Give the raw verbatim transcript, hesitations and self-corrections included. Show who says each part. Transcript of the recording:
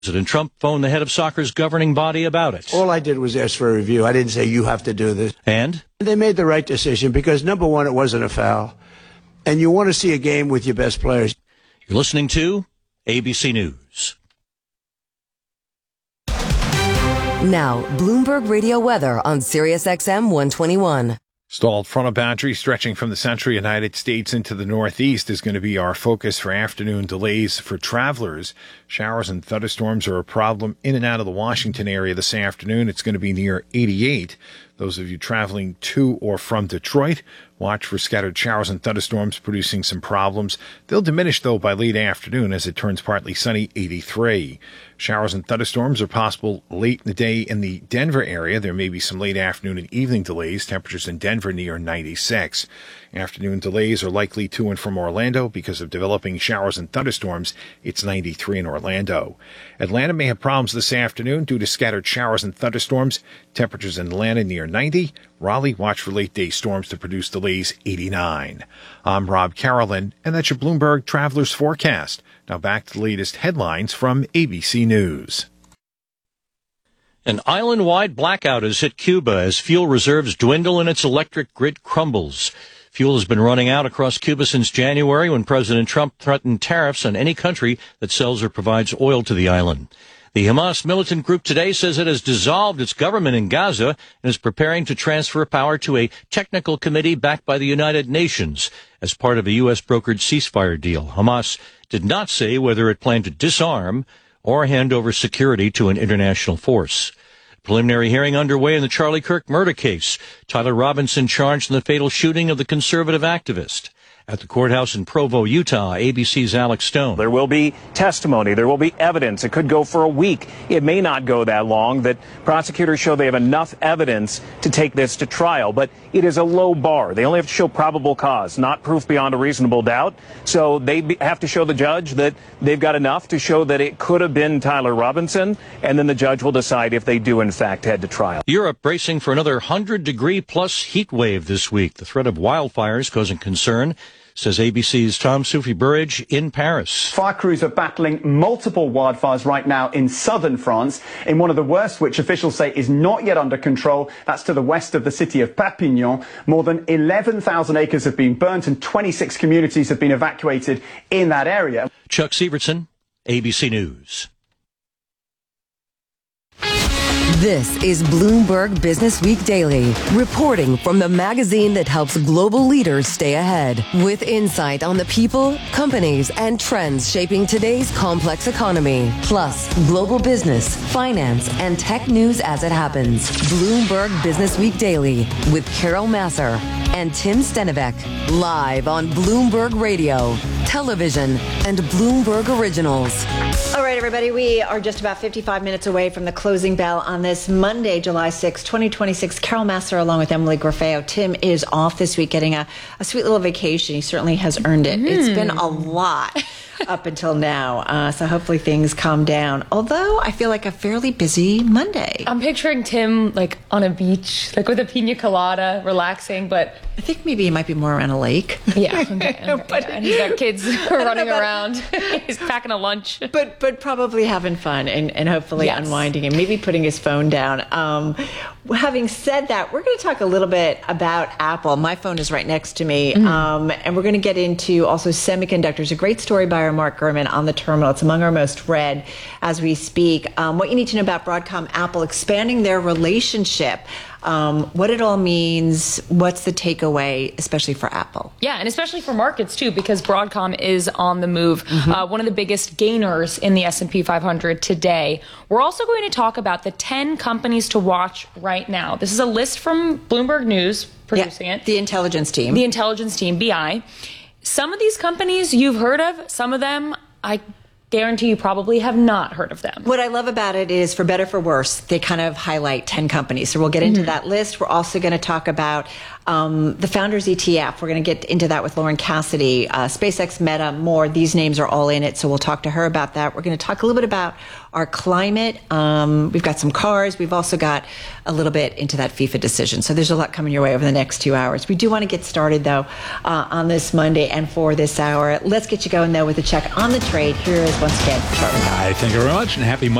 Speaker 1: President Trump phoned the head of soccer's governing body about it.
Speaker 2: All I did was ask for a review. I didn't say you have to do this.
Speaker 1: And?
Speaker 2: They made the right decision because, number one, it wasn't a foul. And you want to see a game with your best players.
Speaker 1: You're listening to A B C News.
Speaker 3: Now, Bloomberg Radio weather on Sirius X M one twenty-one.
Speaker 4: Stalled frontal boundary stretching from the central United States into the northeast is going to be our focus for afternoon delays for travelers. Showers and thunderstorms are a problem in and out of the Washington area this afternoon. It's going to be near eighty-eight. Those of you traveling to or from Detroit, watch for scattered showers and thunderstorms producing some problems. They'll diminish, though, by late afternoon as it turns partly sunny, eighty-three. Showers and thunderstorms are possible late in the day in the Denver area. There may be some late afternoon and evening delays. Temperatures in Denver near ninety-six. Afternoon delays are likely to and from Orlando because of developing showers and thunderstorms. It's ninety-three in Orlando. Atlanta may have problems this afternoon due to scattered showers and thunderstorms. Temperatures in Atlanta near ninety. Raleigh, watch for late-day storms to produce delays, eighty-nine. I'm Rob Carolyn, and that's your Bloomberg Travelers Forecast. Now back to the latest headlines from A B C News.
Speaker 1: An island-wide blackout has hit Cuba as fuel reserves dwindle and its electric grid crumbles. Fuel has been running out across Cuba since January when President Trump threatened tariffs on any country that sells or provides oil to the island. The Hamas militant group today says it has dissolved its government in Gaza and is preparing to transfer power to a technical committee backed by the United Nations as part of a U S brokered ceasefire deal. Hamas did not say whether it planned to disarm or hand over security to an international force. Preliminary hearing underway in the Charlie Kirk murder case. Tyler Robinson charged in the fatal shooting of the conservative activist. At the courthouse in Provo, Utah, A B C's Alex Stone.
Speaker 5: There will be testimony. There will be evidence. It could go for a week. It may not go that long. That prosecutors show they have enough evidence to take this to trial. But it is a low bar. They only have to show probable cause, not proof beyond a reasonable doubt. So they have to show the judge that they've got enough to show that it could have been Tyler Robinson. And then the judge will decide if they do, in fact, head to trial.
Speaker 1: Europe bracing for another one hundred degree plus heat wave this week. The threat of wildfires causing concern, says A B C's Tom Soufi Burridge in Paris.
Speaker 6: Fire crews are battling multiple wildfires right now in southern France, in one of the worst, which officials say is not yet under control. That's to the west of the city of Perpignan. More than eleven thousand acres have been burnt and twenty-six communities have been evacuated in that area.
Speaker 1: Chuck Sievertson, A B C News.
Speaker 3: This is Bloomberg Business Week Daily, reporting from the magazine that helps global leaders stay ahead, with insight on the people, companies, and trends shaping today's complex economy, plus global business, finance, and tech news as it happens. Bloomberg Business Week Daily with Carol Masser and Tim Stenivek, live on Bloomberg Radio, television, and Bloomberg Originals.
Speaker 7: All right, everybody, we are just about fifty-five minutes away from the closing bell on this Monday, July sixth, twenty twenty-six. Carol Masser along with Emily Grafeo. Tim is off this week getting a, a sweet little vacation. He certainly has earned it. Mm. It's been a lot up until now, uh, so hopefully things calm down. Although I feel like a fairly busy Monday.
Speaker 8: I'm picturing Tim like on a beach, like with a pina colada, relaxing, but
Speaker 7: I think maybe he might be more around a lake.
Speaker 8: Yeah, okay, okay, but, yeah. And he's got kids running around. He's packing a lunch.
Speaker 7: But but probably having fun and, and hopefully yes. unwinding and maybe putting his phone down. Um, having said that, we're going to talk a little bit about Apple. My phone is right next to me. Mm. Um, and we're going to get into also semiconductors. A great story by our Mark Gurman on the terminal. It's among our most read as we speak. Um, what you need to know about Broadcom, Apple expanding their relationship. Um, what it all means, what's the takeaway, especially for Apple?
Speaker 8: Yeah, and especially for markets, too, because Broadcom is on the move, mm-hmm. uh, one of the biggest gainers in the S and P five hundred today. We're also going to talk about the ten companies to watch right now. This is a list from Bloomberg News, producing
Speaker 7: yeah,
Speaker 8: it.
Speaker 7: The intelligence team.
Speaker 8: The intelligence team, B I. Some of these companies you've heard of, some of them I guarantee you probably have not heard of them.
Speaker 7: What I love about it is, for better for worse, they kind of highlight ten companies. So we'll get into mm-hmm. that list. We're also going to talk about um, the Founders E T F. We're going to get into that with Lauren Cassidy, uh, SpaceX, Meta, more. These names are all in it, so we'll talk to her about that. We're going to talk a little bit about our climate. Um, we've got some cars. We've also got a little bit into that FIFA decision. So there's a lot coming your way over the next two hours. We do want to get started, though, uh, on this Monday and for this hour. Let's get you going, though, with a check on the trade. Here is, once again, Charlie.
Speaker 9: I thank you very much, and happy Monday.